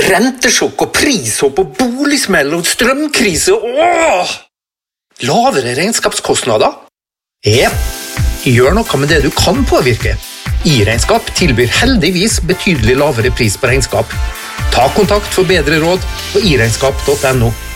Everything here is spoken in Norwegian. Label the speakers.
Speaker 1: Rentesjokk og prishopp og boligsmell og strømkrise. Lavere regnskapskostnader? Gjør noe med det du kan påvirke. iRegnskap tilbyr heldigvis betydelig lavere pris på regnskap. Ta kontakt for bedre råd på iregnskap.no.